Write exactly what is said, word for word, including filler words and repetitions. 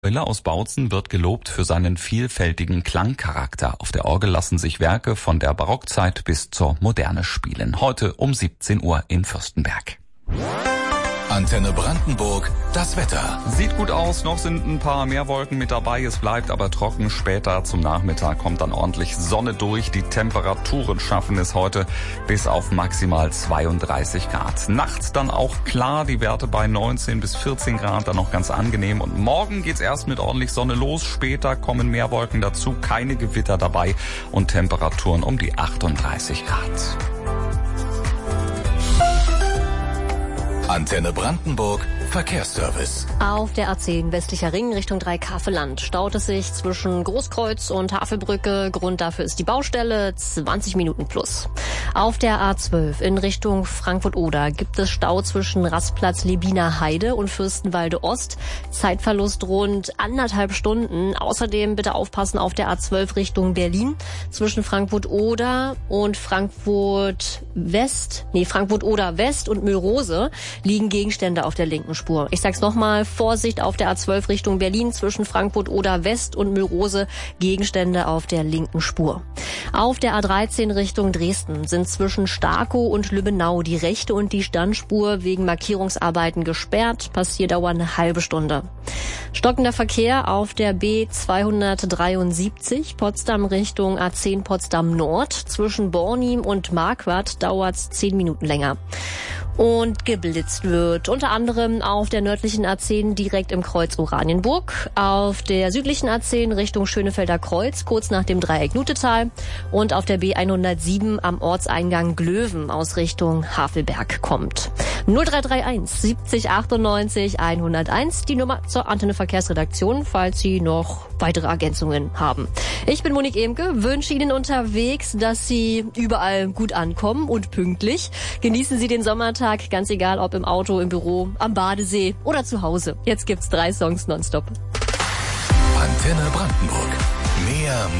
Euler aus Bautzen wird gelobt für seinen vielfältigen Klangcharakter. Auf der Orgel lassen sich Werke von der Barockzeit bis zur Moderne spielen. Heute um siebzehn Uhr in Fürstenberg. Antenne Brandenburg, das Wetter. Sieht gut aus, noch sind ein paar mehr Wolken mit dabei, es bleibt aber trocken. Später zum Nachmittag kommt dann ordentlich Sonne durch. Die Temperaturen schaffen es heute bis auf maximal zweiunddreißig Grad. Nachts dann auch klar, die Werte bei neunzehn bis vierzehn Grad, dann noch ganz angenehm. Und morgen geht's erst mit ordentlich Sonne los, später kommen mehr Wolken dazu, keine Gewitter dabei und Temperaturen um die achtunddreißig Grad. Antenne Brandenburg, Verkehrsservice. Auf der A zehn westlicher Ring Richtung Dreikafelland staut es sich zwischen Großkreuz und Havelbrücke. Grund dafür ist die Baustelle, zwanzig Minuten plus. Auf der A zwölf in Richtung Frankfurt-Oder gibt es Stau zwischen Rastplatz Lebiner Heide und Fürstenwalde Ost. Zeitverlust rund anderthalb Stunden. Außerdem bitte aufpassen auf der A zwölf Richtung Berlin. Zwischen Frankfurt-Oder und Frankfurt-West, nee, Frankfurt-Oder West und Mühlrose liegen Gegenstände auf der linken Spur. Ich sag's nochmal, Vorsicht auf der A zwölf Richtung Berlin zwischen Frankfurt-Oder West und Mühlrose, Gegenstände auf der linken Spur. Auf der A dreizehn Richtung Dresden sind zwischen Starkow und Lübbenau die rechte und die Standspur wegen Markierungsarbeiten gesperrt. Passierdauer eine halbe Stunde. Stockender Verkehr auf der B zweihundertdreiundsiebzig Potsdam Richtung A zehn Potsdam Nord. Zwischen Bornim und Marquardt dauert's zehn Minuten länger. Und geblitzt wird unter anderem auf der nördlichen A zehn direkt im Kreuz Oranienburg, auf der südlichen A zehn Richtung Schönefelder Kreuz kurz nach dem Dreieck Nutetal und auf der B hundertsieben am Ortseingang Glöwen aus Richtung Havelberg kommt. null drei drei eins siebzig achtundneunzig hunderteins die Nummer zur Antenne Verkehrsredaktion, falls Sie noch weitere Ergänzungen haben. Ich bin Monique Emke, wünsche Ihnen unterwegs, dass Sie überall gut ankommen und pünktlich. Genießen Sie den Sommertag, ganz egal ob im Auto, im Büro, am Badesee oder zu Hause. Jetzt gibt's drei Songs nonstop. Antenne Brandenburg. Mehr